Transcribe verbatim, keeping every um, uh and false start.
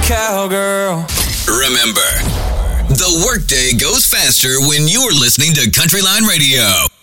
cowgirl. Remember, the workday goes faster when you're listening to Countryline Radio.